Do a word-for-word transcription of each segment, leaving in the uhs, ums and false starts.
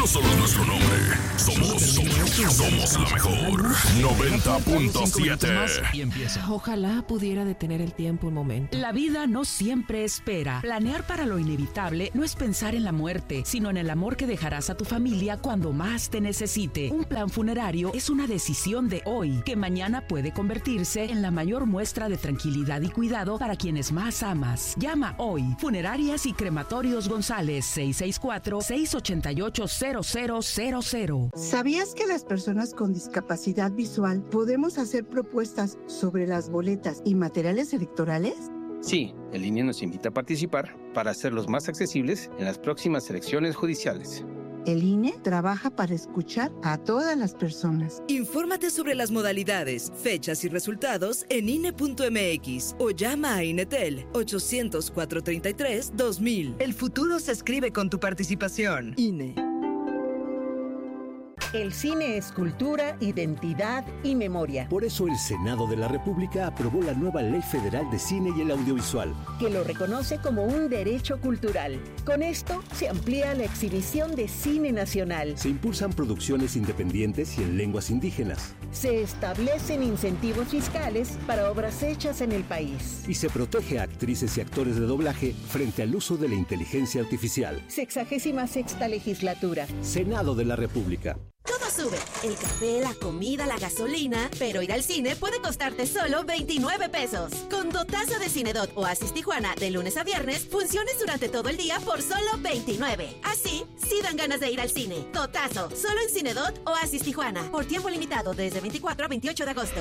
no solo es nuestro nombre, somos, somos, somos la mejor. noventa punto siete. Ojalá pudiera detener el tiempo un momento. La vida no siempre espera. Planear para lo inevitable no es pensar en la muerte, sino en el amor que dejarás a tu familia cuando más te necesite. Un plan funerario es una decisión de hoy, que mañana puede convertirse en la mayor muestra de tranquilidad y cuidado para quienes más amas. Llama hoy. Funerarias y Crematorios González, seis seis cuatro, seis ocho ocho, cero cero cero cero. ¿Sabías que las personas con discapacidad visual podemos hacer propuestas sobre las boletas y materiales electorales? Sí, el I N E nos invita a participar para hacerlos más accesibles en las próximas elecciones judiciales. El I N E trabaja para escuchar a todas las personas. Infórmate sobre las modalidades, fechas y resultados en I N E punto M X o llama a Inetel ochocientos, cuatrocientos treinta y tres, dos mil. El futuro se escribe con tu participación. I N E. El cine es cultura, identidad y memoria. Por eso el Senado de la República aprobó la nueva Ley Federal de Cine y el Audiovisual, que lo reconoce como un derecho cultural. Con esto se amplía la exhibición de cine nacional. Se impulsan producciones independientes y en lenguas indígenas. Se establecen incentivos fiscales para obras hechas en el país. Y se protege a actrices y actores de doblaje frente al uso de la inteligencia artificial. Sexagésima sexta legislatura. Senado de la República. Todo sube, el café, la comida, la gasolina, pero ir al cine puede costarte solo veintinueve pesos. Con dotazo de Cinedot o Oasis Tijuana de lunes a viernes, funciones durante todo el día por solo veintinueve. Así, sí dan ganas de ir al cine. Dotazo, solo en Cinedot o Oasis Tijuana, por tiempo limitado desde veinticuatro a veintiocho de agosto.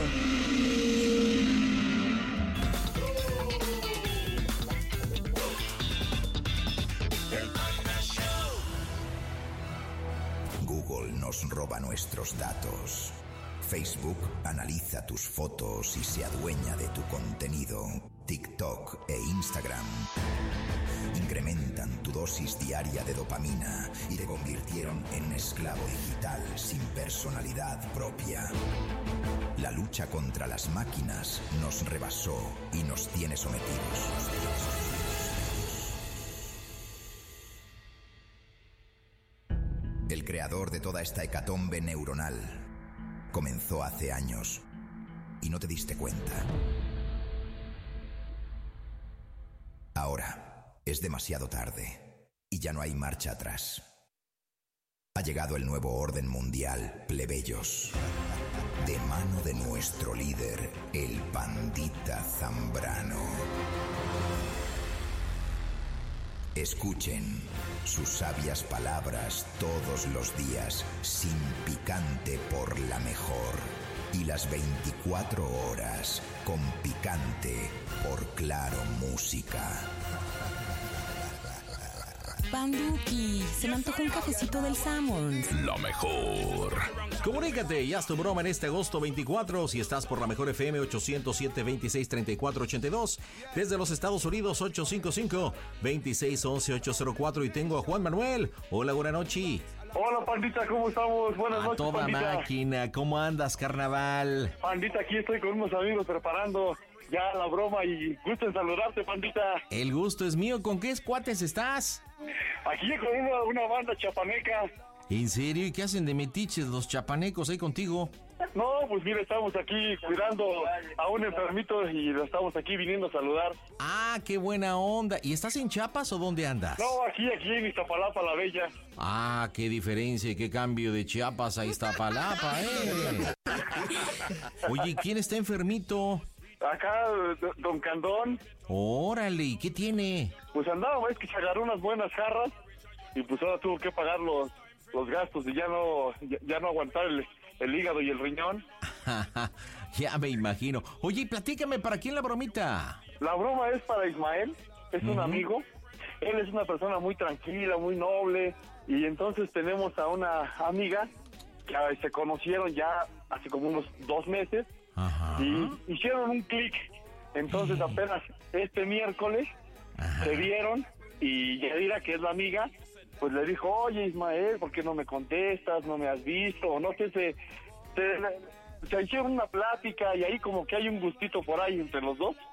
Google nos roba nuestros datos. Facebook analiza tus fotos y se adueña de tu contenido. TikTok e Instagram incrementan tu dosis diaria de dopamina y te convirtieron en un esclavo digital sin personalidad propia. La lucha contra las máquinas nos rebasó y nos tiene sometidos. El creador de toda esta hecatombe neuronal comenzó hace años y no te diste cuenta. Ahora es demasiado tarde y ya no hay marcha atrás. Ha llegado el nuevo orden mundial, plebeyos, de mano de nuestro líder, el Pandita Zambrano. Escuchen sus sabias palabras todos los días, sin picante por la mejor. Y las veinticuatro horas con picante por Claro Música. Panduki, se me antojó un cafecito del Sammons. La mejor. Comunícate y haz tu broma en este agosto veinticuatro si estás por la mejor F M ocho cero siete, veintiséis, treinta y cuatro, ochenta y dos. Desde los Estados Unidos ocho cinco cinco, veintiséis, once, ochocientos cuatro. Y tengo a Juan Manuel. Hola, buena noche. Hola, Pandita, ¿cómo estamos? Buenas a noches, toda Pandita. máquina, ¿cómo andas, carnaval? Pandita, aquí estoy con unos amigos preparando ya la broma y gusto en saludarte, Pandita. El gusto es mío. ¿Con qué cuates estás? Aquí con una, una banda chapaneca. ¿En serio? ¿Y qué hacen de metiches los chapanecos ahí contigo? No, pues mira, estamos aquí cuidando a un enfermito y lo estamos aquí viniendo a saludar. Ah, qué buena onda. ¿Y estás en Chiapas o dónde andas? No, aquí, aquí en Iztapalapa, la Bella. Ah, qué diferencia y qué cambio de Chiapas a Iztapalapa, eh. Oye, ¿quién está enfermito? Acá, don Candón. Órale, ¿y qué tiene? Pues andaba, es que se agarró unas buenas jarras y pues ahora tuvo que pagar los, los gastos y ya no, ya, ya no aguantar el, el hígado y el riñón. Ya me imagino. Oye, platícame, ¿para quién la bromita? La broma es para Ismael, es uh-huh. un amigo. Él es una persona muy tranquila, muy noble, y entonces tenemos a una amiga que se conocieron ya hace como unos dos meses. Ajá. Y hicieron un clic. Entonces sí. apenas este miércoles Ajá. se vieron y Yadira, que es la amiga, pues le dijo, oye Ismael, ¿por qué no me contestas? ¿No me has visto? O no sé, se, se, se hicieron una plática y ahí como que hay un gustito por ahí entre los dos.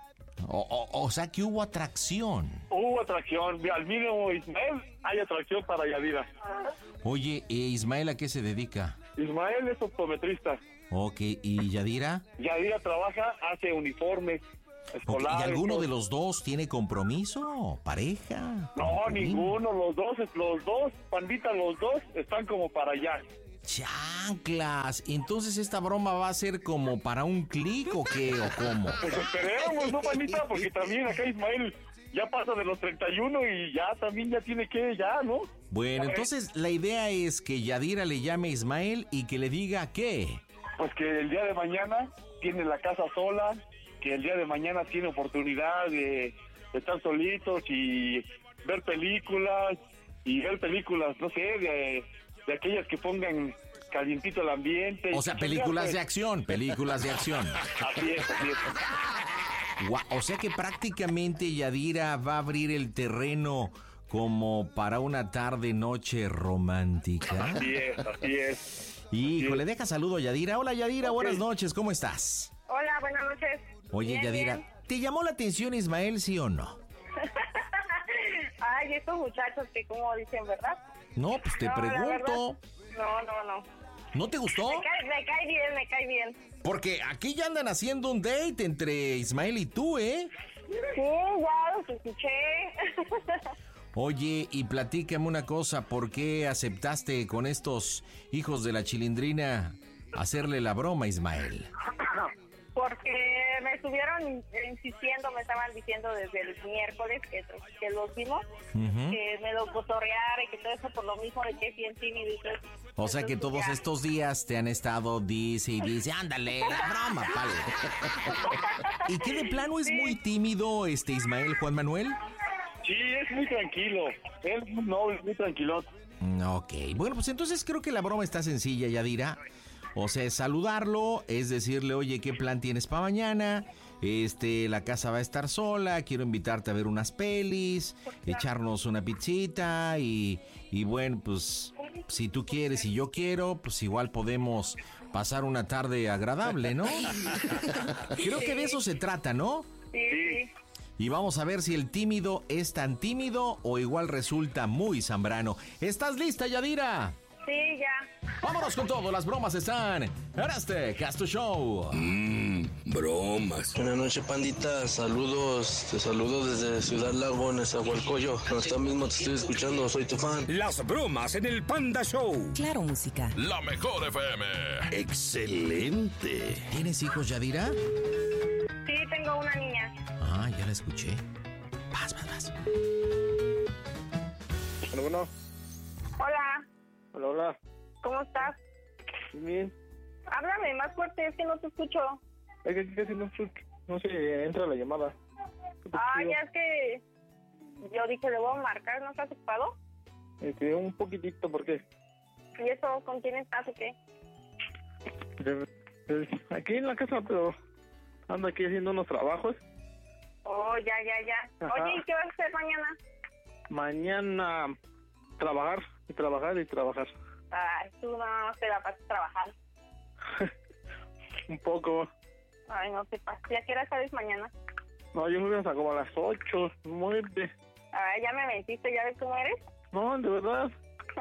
O, o, o sea que hubo atracción. Hubo atracción. Al mínimo, Ismael, hay atracción para Yadira. Oye, ¿e Ismael a qué se dedica? Ismael es optometrista. Ok, ¿y Yadira? Yadira trabaja, hace uniformes escolares. Okay, ¿y alguno todo. de los dos tiene compromiso? ¿Pareja? No, ninguno. Los dos, los dos, pandita, los dos están como para allá. ¡Chanclas! Entonces esta broma va a ser como para un clic o qué, o cómo. Pues esperemos, ¿no, pandita? Porque también acá Ismael ya pasa de los treinta y uno y ya también ya tiene que, ya, ¿no? Bueno, entonces la idea es que Yadira le llame a Ismael y que le diga ¿qué? Pues que el día de mañana tiene la casa sola, que el día de mañana tiene oportunidad de, de estar solitos y ver películas, y ver películas, no sé, de, de aquellas que pongan calientito el ambiente. O sea, películas de acción, películas de acción. Así es, así es. Wow, o sea que prácticamente Yadira va a abrir el terreno como para una tarde-noche romántica. Así es, así es. Híjole, deja saludo a Yadira. Hola Yadira, Okay. Buenas noches, ¿cómo estás? Hola, buenas noches. Oye Bien, Yadira, bien. ¿te llamó la atención Ismael, sí o no? Ay, estos muchachos que como dicen, ¿verdad? No, pues te No, la pregunto. verdad, No, no, no. ¿No te gustó? Me cae, me cae bien, me cae bien. Porque aquí ya andan haciendo un date entre Ismael y tú, ¿eh? Sí, ya los escuché. Oye, y platícame una cosa, ¿por qué aceptaste con estos hijos de la chilindrina hacerle la broma a Ismael? Porque me estuvieron insistiendo, me estaban diciendo desde el miércoles que, que los vimos, Uh-huh. que me lo cotorreara y que todo eso por lo mismo de que es bien tímido y todo eso. O sea que Entonces, todos ya. estos días te han estado dice y dice, ándale, la broma, palo. ¿Y qué de plano es muy tímido este Ismael, Juan Manuel? Sí, es muy tranquilo. Él es muy noble, muy tranquilo. Ok, bueno, pues entonces creo que la broma está sencilla, Yadira. O sea, es saludarlo, es decirle, oye, ¿qué plan tienes para mañana? Este, la casa va a estar sola, quiero invitarte a ver unas pelis, echarnos una pizzita y, y bueno, pues si tú quieres y yo quiero, pues igual podemos pasar una tarde agradable, ¿no? Creo que de eso se trata, ¿no? Sí, sí. Y vamos a ver si el tímido es tan tímido o igual resulta muy zambrano. ¿Estás lista, Yadira? Sí, ya. Vámonos con todo, las bromas están en este Casto Show. Mmm, bromas. Buenas noches, pandita. Saludos, te saludo desde Ciudad Lago, en Nezahualcóyotl. Hasta mismo te estoy escuchando, soy tu fan. Las bromas en el Panda Show. Claro, música. La mejor F M. Excelente. ¿Tienes hijos, Yadira? Sí, tengo una niña. Ah, ya la escuché. Vas, vas, vas. Bueno, bueno. Hola, Hola, hola. ¿cómo estás? Bien. Háblame más fuerte, es que no te escucho. Es que casi no, no se entra la llamada. Ah, ya es que yo dije, le voy a marcar, ¿no estás ocupado? Este, un poquitito, ¿por qué? ¿Y eso con quién estás o qué? Pues, aquí en la casa, pero ando aquí haciendo unos trabajos. Oh, ya, ya, ya. Ajá. Oye, ¿y qué vas a hacer mañana? Mañana trabajar, y trabajar, y trabajar. Ay, tú no, no te la pasas trabajando. Un poco. Ay, no te pases. ¿Ya qué hora sales mañana? No, yo me voy hasta como a las ocho, nueve. Ay, ya me mentiste, ¿ya ves cómo eres? No, de verdad.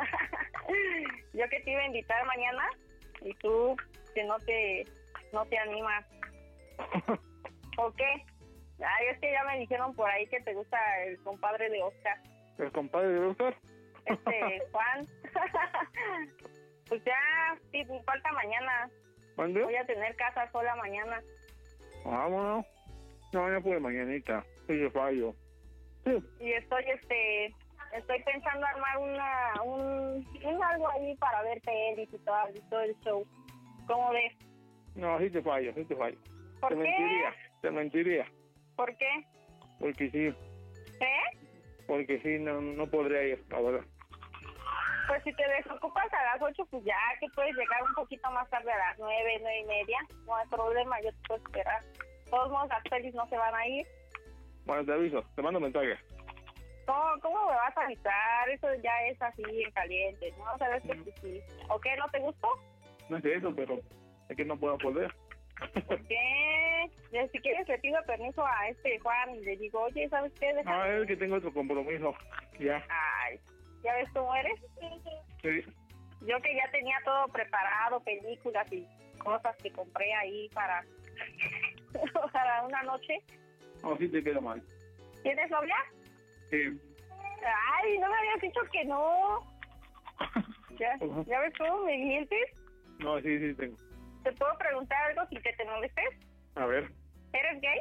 Yo que te iba a invitar mañana y tú que no te no te animas. ¿O qué? Ay, es que ya me dijeron por ahí que te gusta el compadre de Oscar. ¿El compadre de Oscar? Este, Juan. Pues ya, sí, falta mañana. ¿Cuándo? Voy a tener casa sola mañana. Vámonos. No, ya pude mañanita. Sí, yo fallo. Sí. Y estoy, este, estoy pensando armar una, un, un algo ahí para ver pelis y todo, y todo el show. ¿Cómo ves? No, sí te fallo, sí te fallo. ¿Por te qué? mentiría, te mentiría. ¿Por qué? Porque sí, ¿Eh? porque sí, no, no podría ir, la verdad. Pues si te desocupas a las ocho, pues ya que puedes llegar un poquito más tarde a las nueve, nueve y media. No hay problema, yo te puedo esperar. De todos modos, las pelis no se van a ir. Bueno, te aviso, te mando mensaje. ¿Cómo, cómo me vas a avisar? Eso ya es así en caliente, ¿no? Sabes que pues, sí. ¿O qué? ¿No te gustó? No es eso, pero es que no puedo poder. ¿Por qué? Ya, si quieres le pido permiso a este Juan y le digo, oye, ¿sabes qué? Déjame. Ah, es que tengo otro compromiso. Ya. Ay, ¿ya ves cómo eres? Sí. Yo que ya tenía todo preparado, películas y cosas que compré ahí para, para una noche. No, sí te queda mal. ¿Tienes novia? Sí. Ay, no me habías dicho que no. ¿Ya, uh-huh. ¿Ya ves cómo me mientes? No, sí, sí tengo. ¿Te puedo preguntar algo sin que te molestes? A ver. ¿Eres gay?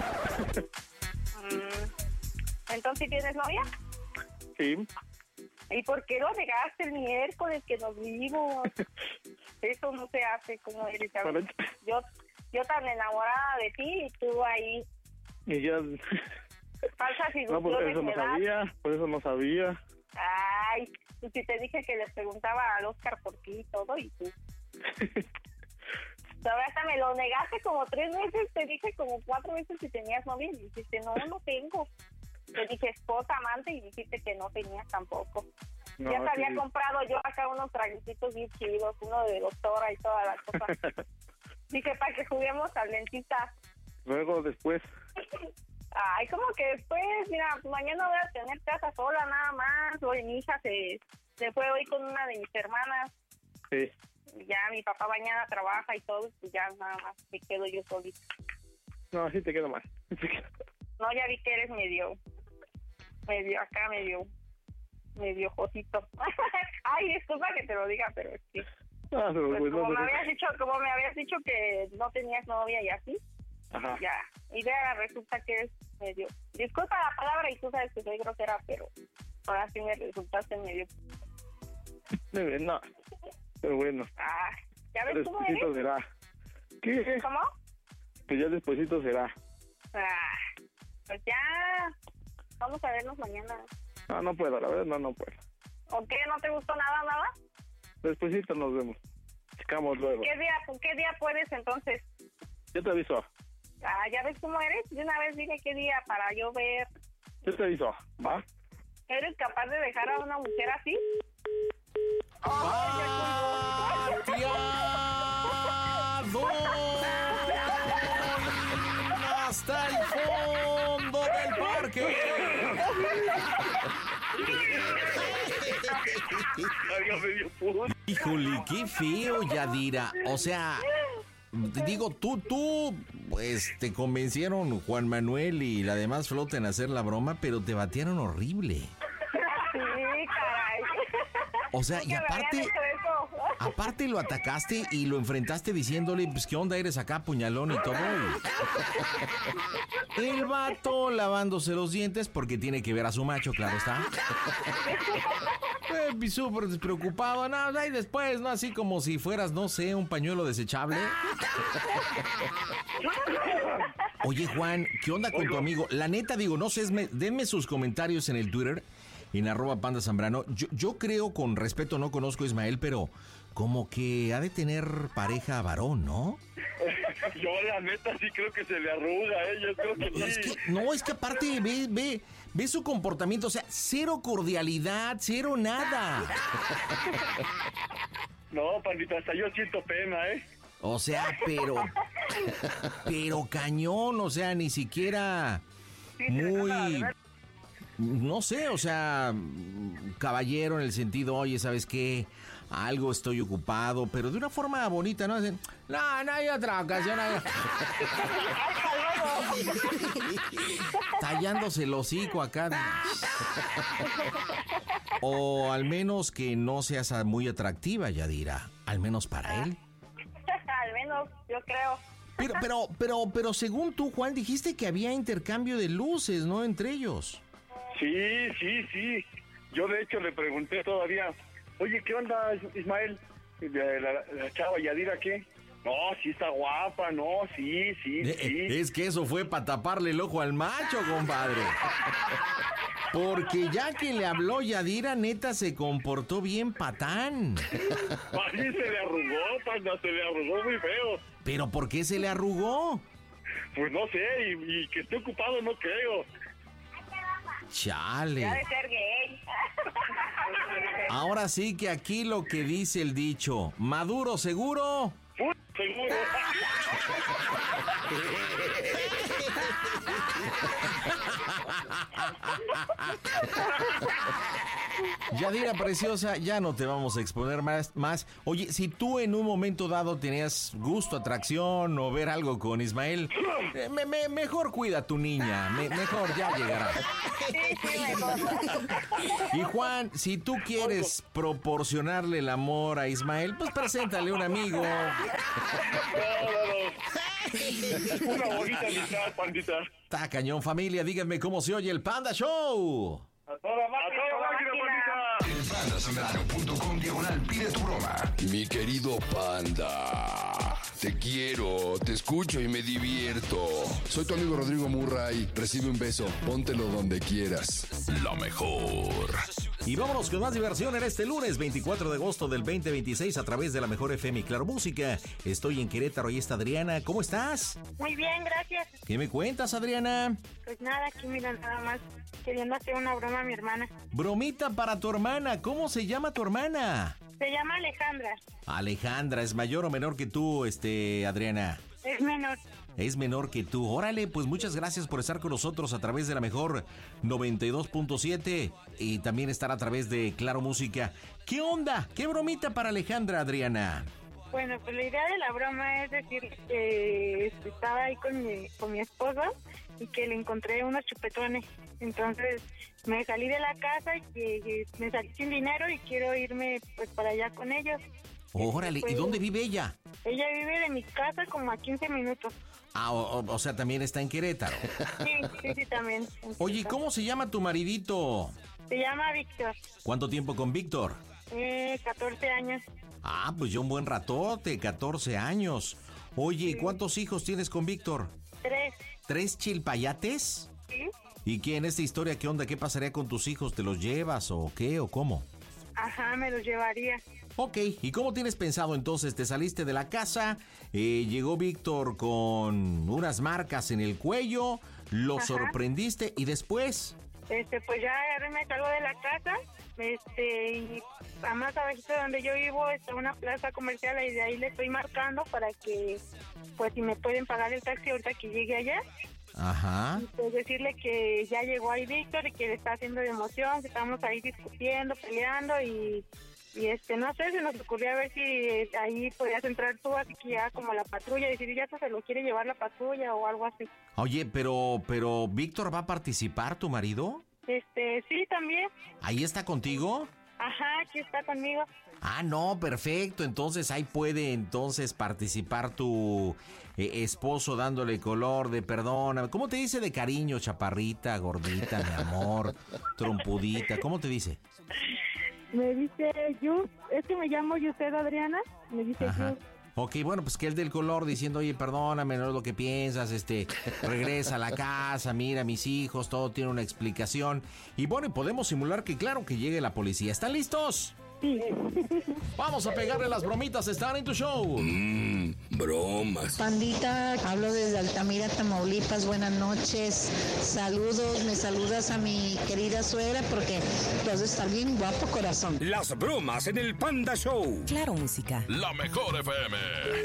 mm, ¿Entonces tienes novia? Sí. ¿Y por qué lo negaste el miércoles que nos vimos? Eso no se hace, como eres, ¿sabes? Yo, yo tan enamorada de ti y tú ahí. Y ya... Falsas ilusiones. No, por eso no sabía, por eso no sabía. Ay, pues si te dije que le preguntaba al Oscar por ti y todo, y tú. Todavía hasta me lo negaste como tres veces, te dije como cuatro veces si tenías novia y dijiste, no, no tengo. Te dije esposa, amante y dijiste que no tenías tampoco. No, ya te había sí. comprado yo acá unos traguitos bien chidos, uno de doctora y todas las cosas. Dije, para que juguemos al dentista. Luego, después. Ay, como que después, mira, mañana voy a tener casa sola nada más. Hoy mi hija se, se fue hoy con una de mis hermanas. Sí. Ya mi papá mañana trabaja y todo, pues ya nada más me quedo yo solita. No, sí te quedo mal. No, ya vi que eres medio, medio acá, medio, medio josito. Ay, disculpa que te lo diga, pero es que... Ah, pero pues pues como, no, me no. habías dicho, como me habías dicho que no tenías novia y así, Ajá. ya. Y vea, resulta que eres medio... Disculpa la palabra y tú sabes que soy grosera, pero ahora sí me resultaste medio... No, pero bueno. Ah, ¿ya ves cómo despuésito eres? será. ¿Qué? ¿Cómo? Que ya despuésito será. Ah, pues ya... Vamos a vernos mañana. No, no puedo, la verdad no, no puedo. ¿O qué? ¿No te gustó nada, nada? Despuésito nos vemos. Checamos luego. ¿Qué día, ¿Qué día puedes entonces? Yo te aviso. Ah, ¿ya ves cómo eres? De una vez dime qué día para yo ver. Yo te aviso, ¿va? ¿Eres capaz de dejar a una mujer así? ¡Hasta el fondo del parque! Híjole, qué feo, Yadira. O sea, digo, tú, tú, pues te convencieron Juan Manuel y la demás flota en hacer la broma, pero te batearon horrible. Sí, caray. O sea, y aparte, aparte lo atacaste y lo enfrentaste diciéndole, pues, ¿qué onda eres acá, puñalón y todo? Y el vato lavándose los dientes porque tiene que ver a su macho, claro está. Eh, súper despreocupado, no, y después, ¿no? Así como si fueras, no sé, un pañuelo desechable. Oye, Juan, ¿qué onda con tu amigo? La neta, digo, no sé, esme, denme sus comentarios en el Twitter, en arroba Panda Zambrano. Yo, yo creo, con respeto, no conozco a Ismael, pero como que ha de tener pareja varón, ¿no? Yo, la neta, sí creo que se le arruga, ¿eh? Yo creo que no, sí. Es que, no, es que aparte, ve, ve, ve su comportamiento, o sea, cero cordialidad, cero nada. No, Pandita, hasta yo siento pena, ¿eh? O sea, pero, pero cañón, o sea, ni siquiera muy, no sé, o sea, caballero en el sentido, oye, ¿sabes qué? Algo estoy ocupado, pero de una forma bonita, ¿no? Dicen, no, no hay otra ocasión. Hay... Tallándose el hocico acá. O al menos que no seas muy atractiva, Yadira. Al menos para él. Al menos, yo creo. Pero, pero, pero, pero según tú, Juan, dijiste que había intercambio de luces, ¿no? Entre ellos. Sí, sí, sí. Yo de hecho le pregunté todavía, oye, ¿qué onda, Ismael? La, la, la chava Yadira, ¿qué? No, sí está guapa, no, sí, sí, eh, sí. Es que eso fue para taparle el ojo al macho, compadre. Porque ya que le habló Yadira, neta, se comportó bien patán. Así se le arrugó, Panda, se le arrugó muy feo. ¿Pero por qué se le arrugó? Pues no sé, y, y que esté ocupado no creo. Chale. Ya de ser gay. Ahora sí que aquí lo que dice el dicho, maduro seguro. Seguro. Yadira preciosa, ya no te vamos a exponer más, más. Oye, si tú en un momento dado tenías gusto, atracción o ver algo con Ismael, eh, me, me, mejor cuida a tu niña, me, mejor ya llegará. Sí, sí, mejor. Y Juan, si tú quieres proporcionarle el amor a Ismael, pues preséntale un amigo. Una bonita amistad, pandita. Está cañón, familia, díganme cómo se oye el Panda Show. A toda máquina, pandita. El panda zambrano punto com diagonal pide tu broma. Mi querido Panda, te quiero, te escucho y me divierto. Soy tu amigo Rodrigo Murray. Recibe un beso, póntelo donde quieras. La mejor. Y vámonos con más diversión en este lunes veinticuatro de agosto del veinte veintiséis a través de la mejor F M y Claro Música. Estoy en Querétaro y está Adriana. ¿Cómo estás? Muy bien, gracias. ¿Qué me cuentas, Adriana? Pues nada, aquí mira, nada más queriendo hacer una broma a mi hermana. Bromita para tu hermana. ¿Cómo se llama tu hermana? Se llama Alejandra. Alejandra, ¿es mayor o menor que tú, este, Adriana? Es menor. Es menor que tú. Órale, pues muchas gracias por estar con nosotros a través de la mejor noventa y dos punto siete y también estar a través de Claro Música. ¿Qué onda? ¿Qué bromita para Alejandra, Adriana? Bueno, pues la idea de la broma es decir que estaba ahí con mi, con mi esposo y que le encontré unos chupetones. Entonces me salí de la casa y que me salí sin dinero y quiero irme pues para allá con ellos. Órale, ¿y dónde vive ella? Ella vive de mi casa como a quince minutos. Ah, o, o, o sea, también está en Querétaro. Sí, sí, sí, también. Oye, ¿cómo se llama tu maridito? Se llama Víctor. ¿Cuánto tiempo con Víctor? Eh, catorce años. Ah, pues ya un buen ratote, catorce años. Oye, sí. ¿Cuántos hijos tienes con Víctor? Tres. ¿Tres chilpayates? Sí. ¿Y qué en esta historia, qué onda? ¿Qué pasaría con tus hijos? ¿Te los llevas o qué o cómo? Ajá, me los llevaría. Ok, ¿y cómo tienes pensado entonces? ¿Te saliste de la casa? Eh, llegó Víctor con unas marcas en el cuello, lo Ajá. sorprendiste y después... Este, pues ya agarré, me salgo de la casa, este, y a más abajito de donde yo vivo está una plaza comercial y de ahí le estoy marcando para que, pues si me pueden pagar el taxi ahorita que llegue allá. Ajá. Y pues decirle que ya llegó ahí Víctor y que le está haciendo de emoción, que estamos ahí discutiendo, peleando y... Y este, no sé, se nos ocurrió a ver si ahí podías entrar tú, así que ya como la patrulla, decir ya se lo quiere llevar la patrulla o algo así. Oye, pero, pero, ¿Víctor va a participar, tu marido? Este, sí, también. ¿Ahí está contigo? Ajá, aquí está conmigo. Ah, no, perfecto, entonces ahí puede entonces participar tu eh, esposo dándole color de perdón. ¿Cómo te dice de cariño, chaparrita, gordita, mi amor, trompudita? ¿Cómo te dice? Me dice yo, es que me llamo Yused Adriana, me dice yo. Ok, bueno, pues que él del color diciendo, oye, perdóname, no es lo que piensas, este, regresa a la casa, mira, mis hijos, todo tiene una explicación. Y bueno, podemos simular que claro que llegue la policía. ¿Están listos? Sí. Vamos a pegarle las bromitas, están en tu show. Mmm, bromas. Pandita, hablo desde Altamira, Tamaulipas, buenas noches. Saludos, me saludas a mi querida suegra porque tú has de estar bien guapo, corazón. Las bromas en el Panda Show. Claro Música. La mejor F M.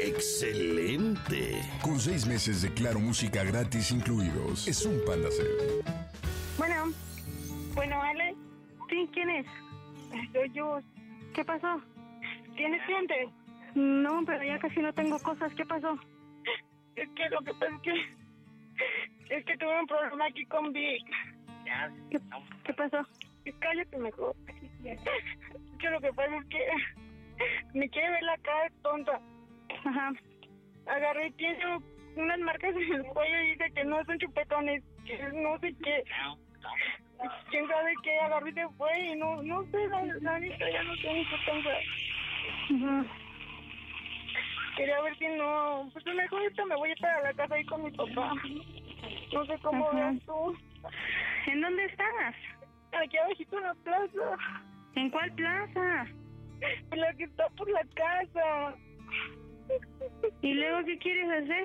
Excelente. Con seis meses de Claro Música gratis incluidos. Es un Panda Cel. Bueno, bueno, Ale. Sí, ¿quién es? Soy yo. ¿Qué pasó? ¿Tienes cliente? No, pero ya casi no tengo cosas. ¿Qué pasó? Es que lo que pasa es que... Es que tuve un problema aquí con Vic. ¿Qué, ¿Qué pasó? Cállate mejor. Que lo que pasa es que... Me quiere ver la cara de tonta. Ajá. Agarré y tiene unas marcas en el cuello y dice que no son chupetones. Que no sé qué... ¿Quién sabe qué? Agarré y se fue y no, no sé, la, la neta ya no sé ni qué pensar. Uh-huh. Quería ver si no... Pues mejor ahorita me voy a estar a la casa ahí con mi papá. No sé cómo uh-huh. veas tú. ¿En dónde estás? Aquí abajito en la plaza. ¿En cuál plaza? En la que está por la casa. ¿Y luego qué quieres hacer?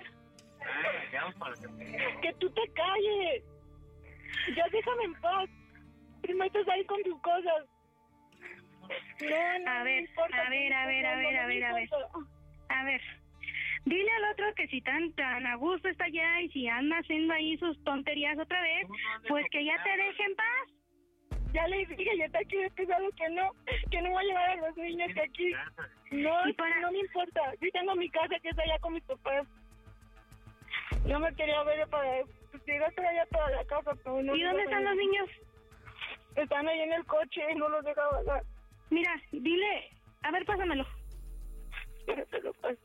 Que tú te calles. Ya déjame en paz. Primero estás ahí con tus cosas. No, no, a ver, no importa, a ver, a ver, a ver, a ver, a ver. A ver. Dile al otro que si tan, tan a gusto está allá y si anda haciendo ahí sus tonterías otra vez, pues que ya te deje en paz. Ya le dije, ya está aquí empezado que no, que no voy a llevar a los niños que aquí. No, y para... no me importa. Yo tengo mi casa que está allá con mis papás. Yo me quería ver para pues, llegar hasta allá toda la casa. Pero no. ¿Y dónde están los niños? Están ahí en el coche, no los dejaba dar. Mira, dile, a ver, pásamelo. Te lo paso.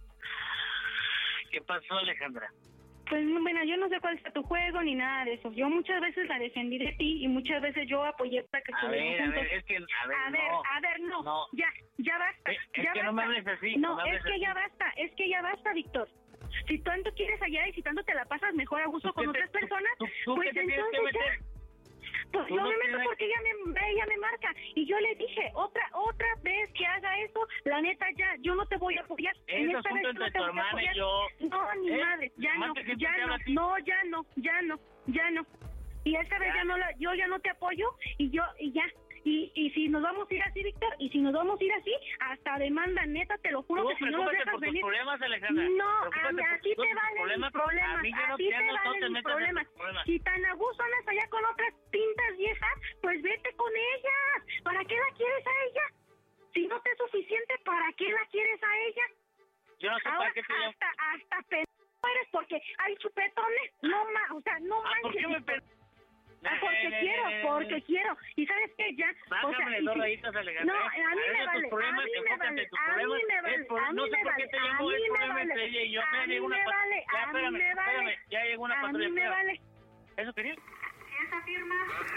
¿Qué pasó, Alejandra? Pues bueno, yo no sé cuál es tu juego ni nada de eso. Yo muchas veces la defendí de ti y muchas veces yo apoyé para que estuviéramos juntos. A ver, a ver, es que, a ver, a ver, no. a ver, no, no. ya, ya basta. Es, es ya que basta. no me hables así. No, no me es que así. ya basta, es que ya basta, Víctor. Si tanto quieres allá y si tanto te la pasas mejor a gusto con otras te, personas, tú, tú pues que te entonces que ya... Pues yo no me meto porque ella me, ella me marca. Y yo le dije, otra otra vez que haga eso, la neta ya, yo no te voy a apoyar. Es asunto entre tu hermana y yo. No, ni ¿Eh? madre, ya no, ya no, no, no, ya no, ya no, ya no. Y esta vez ya no, la, yo ya no te apoyo y yo, y ya. Y, y si nos vamos a ir así, Víctor, y si nos vamos a ir así, hasta demanda, neta, te lo juro Tú que si no nos dejas por venir... Tus problemas, Alejandra. No, a, mí, a ti te valen mis problemas, a, mí a ti te valen mis problemas. problemas. Si tan a gusto andas allá con otras pintas viejas, pues vete con ellas. ¿Para qué la quieres a ella? Si no te es suficiente, ¿para qué la quieres a ella? Yo no sé Ahora, para qué te llamo. Hasta, hasta pendejo eres porque hay chupetones. No, ma, o sea, no ah, manches. ¿Por qué me pe... Ah, porque eh, quiero, eh, porque eh, quiero. ¿Y sabes qué? Ya. Bájame o sea, dos si, rayitas, Alejandra. No, a mí me vale. Problemas, a mí me vale. A mí me vale. Por, a mí no sé me por vale. qué te a llamo mí el me problema vale. entre ella y yo. A mí me vale. Ya, a espérame, mí me vale. espérame. Ya llegó una patrulla. A mí me vale. ¿Eso quería? ¿Esa firma?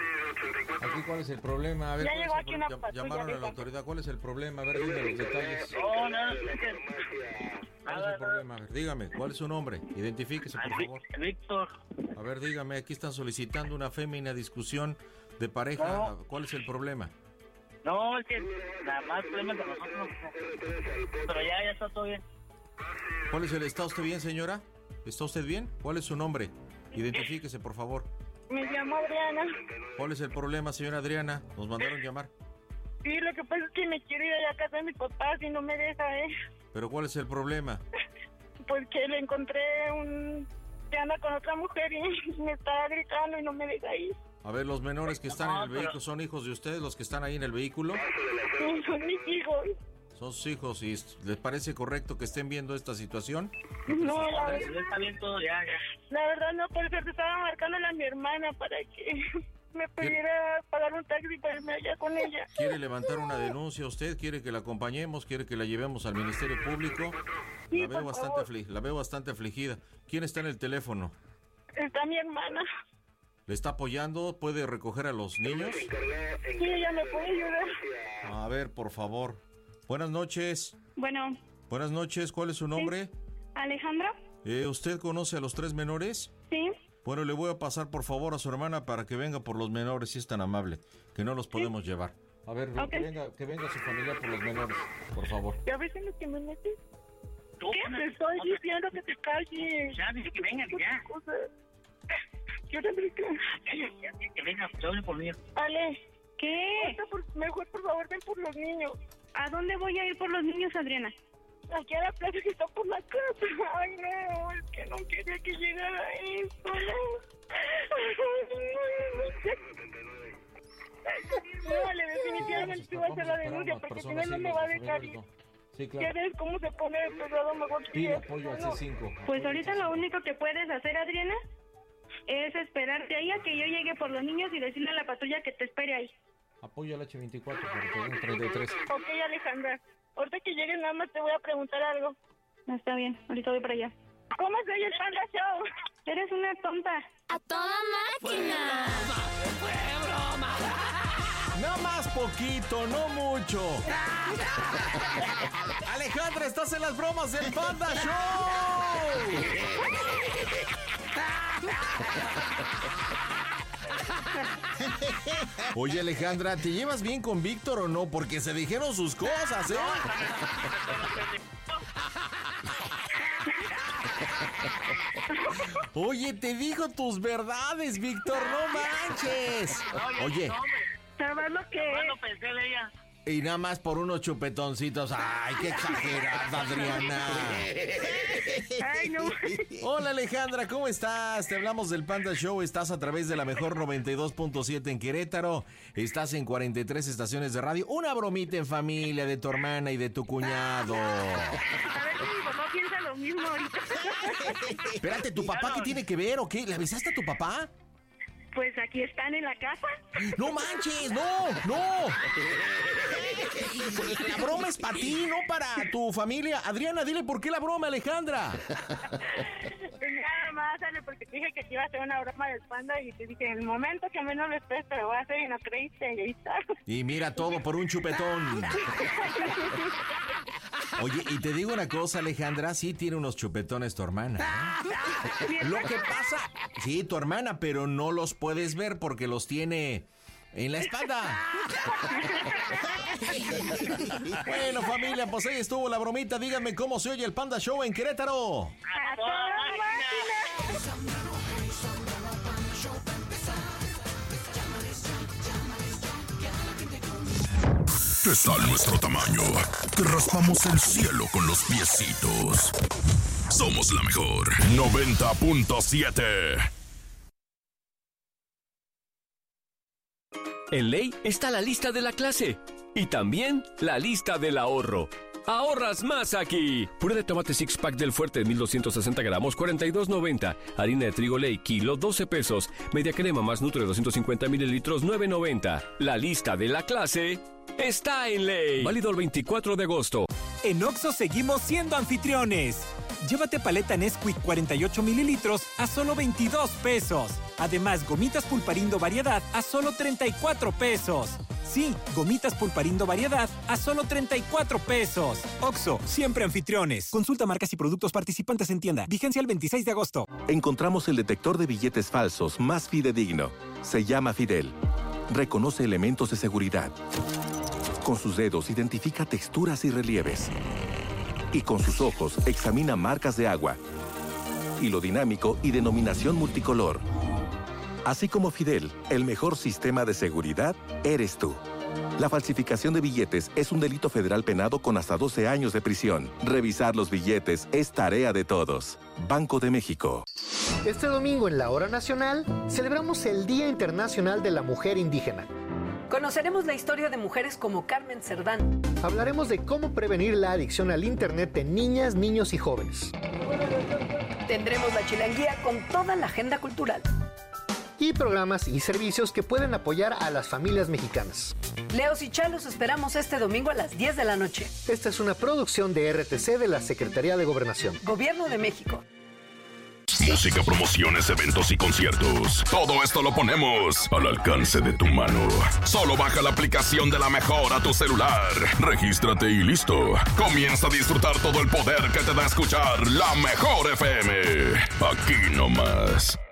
Aquí, ¿cuál es el problema? A ver, ya llegó aquí una patrulla. Llamaron a la autoridad. ¿Cuál es el problema? A ver, dime los detalles. No, no, es que... ¿Cuál es el problema? A ver, dígame, ¿cuál es su nombre? Identifíquese, por favor. Víctor. A ver, dígame, aquí están solicitando una fémina discusión de pareja. No. ¿Cuál es el problema? No, es que nada más problema con nosotros. Pero ya, ya está todo bien. ¿Cuál es el... ¿Está usted bien, señora? ¿Está usted bien? ¿Cuál es su nombre? Identifíquese, por favor. Me llamo Adriana. ¿Cuál es el problema, señora Adriana? Nos mandaron llamar. Sí, lo que pasa es que me quiero ir a la casa de mis papás y no me deja, ¿eh? ¿Pero cuál es el problema? Pues que le encontré un... que anda con otra mujer y me está gritando y no me deja ir. A ver, los menores que están en el vehículo, ¿son hijos de ustedes los que están ahí en el vehículo? Sí, son mis hijos. Son sus hijos, ¿y les parece correcto que estén viendo esta situación? No, la verdad, está bien todo, ya, ya. La verdad no, por eso te estaba marcándole a mi hermana para que me pidiera pagar un taxi para irme allá con ella. ¿Quiere levantar una denuncia usted? ¿Quiere que la acompañemos? ¿Quiere que la llevemos al Ministerio Público? Sí, la veo bastante afli- la veo bastante afligida. ¿Quién está en el teléfono? Está mi hermana. ¿Le está apoyando? ¿Puede recoger a los niños? Sí, ella me puede ayudar. A ver, por favor. Buenas noches. Bueno. Buenas noches, ¿cuál es su nombre? ¿Sí? Alejandra. Eh, ¿Usted conoce a los tres menores? Sí. Bueno, le voy a pasar por favor a su hermana para que venga por los menores, si es tan amable, que no los podemos ¿Sí? llevar. A ver, okay. que, venga, que venga su familia por los menores, por favor. ¿Ya ves en lo que me metes? ¿Qué? Te estoy diciendo que te calles. Ya, dice que vengan, ya. Yo tendré que... Ya, que venga, yo hable por mí. Ale. ¿Qué? Por, mejor, por favor, ven por los niños. ¿A dónde voy a ir por los niños, Adriana? Aquí a la plaza que está por la casa. Ay, no, es que no quería que llegara eso, no. No, vale, definitivamente sí voy a hacer la denuncia, porque si no, no me va a dejar ir. Sí, claro. ¿Ya ves cómo se pone el pesado? Mejor que pide apoyo al C cinco. Pues ahorita lo único que puedes hacer, Adriana, es esperarte ahí a que yo llegue por los niños y decirle a la patrulla que te espere ahí. Apoyo al H veinticuatro, porque es treinta y tres. Ok, Alejandra. Ahorita que llegues nada más te voy a preguntar algo. No, está bien, ahorita voy para allá. ¿Cómo se oye el Panda Show? Eres una tonta. ¡A toda máquina! ¡Fue broma! No más poquito, no mucho. Alejandra, estás en las bromas del Panda Show. Oye, Alejandra, ¿te llevas bien con Víctor o no? Porque se dijeron sus cosas, ¿eh? Oye, te dijo tus verdades, Víctor, no manches. Oye. ¿Sabes lo que ¿Cuándo pensé de ella? Y nada más por unos chupetoncitos. Ay, qué exagerada, Adriana. Ay, no. Hola, Alejandra, ¿cómo estás? Te hablamos del Panda Show. Estás a través de la mejor noventa y dos punto siete en Querétaro. Estás en cuarenta y tres estaciones de radio. Una bromita en familia de tu hermana y de tu cuñado. A ver si mi papá piensa lo mismo ahorita. Espérate, ¿tu papá qué tiene que ver o qué? ¿Le avisaste a tu papá? Pues aquí están en la casa. ¡No manches! ¡No! ¡No! La broma es para ti, no para tu familia. Adriana, dile por qué la broma, Alejandra. Pues nada más, Ale, porque te dije que te iba a hacer una broma del Panda y te dije, en el momento que menos lo esperes te lo voy a hacer y no creíste, y ahí está. Y mira todo por un chupetón. Oye, y te digo una cosa, Alejandra, sí tiene unos chupetones tu hermana, ¿eh? Lo que pasa, sí, tu hermana, pero no los puedes ver porque los tiene en la espalda. Bueno, familia, pues ahí estuvo la bromita. Díganme cómo se oye el Panda Show en Querétaro. ¡A toda máquina! ¿Qué tal nuestro tamaño? Que raspamos el cielo con los piecitos. Somos la mejor. noventa punto siete. En Ley está la lista de la clase y también la lista del ahorro. ¡Ahorras más aquí! Puré de tomate six pack del Fuerte de mil doscientos sesenta gramos, cuarenta y dos noventa. Harina de trigo Ley, kilo, doce pesos. Media crema más Nutre, doscientos cincuenta mililitros, nueve noventa. La lista de la clase está en Ley. Válido el veinticuatro de agosto. En Oxxo seguimos siendo anfitriones. Llévate paleta Nesquik cuarenta y ocho mililitros a solo veintidós pesos. Además, gomitas Pulparindo variedad a solo treinta y cuatro pesos. Sí, gomitas Pulparindo variedad a solo treinta y cuatro pesos. Oxxo, siempre anfitriones. Consulta marcas y productos participantes en tienda. Vigencia el veintiséis de agosto. Encontramos el detector de billetes falsos más fidedigno. Se llama Fidel. Reconoce elementos de seguridad. Con sus dedos identifica texturas y relieves. Y con sus ojos examina marcas de agua. Hilo dinámico y denominación multicolor. Así como Fidel, el mejor sistema de seguridad eres tú. La falsificación de billetes es un delito federal penado con hasta doce años de prisión. Revisar los billetes es tarea de todos. Banco de México. Este domingo en la Hora Nacional celebramos el Día Internacional de la Mujer Indígena. Conoceremos la historia de mujeres como Carmen Cerdán. Hablaremos de cómo prevenir la adicción al Internet en niñas, niños y jóvenes. Tendremos la chilanguía con toda la agenda cultural. Y programas y servicios que pueden apoyar a las familias mexicanas. Leos y Chalos esperamos este domingo a las diez de la noche. Esta es una producción de R T C de la Secretaría de Gobernación. Gobierno de México. Música, promociones, eventos y conciertos. Todo esto lo ponemos al alcance de tu mano. Solo baja la aplicación de La Mejor a tu celular. Regístrate y listo. Comienza a disfrutar todo el poder que te da escuchar La Mejor F M. Aquí nomás.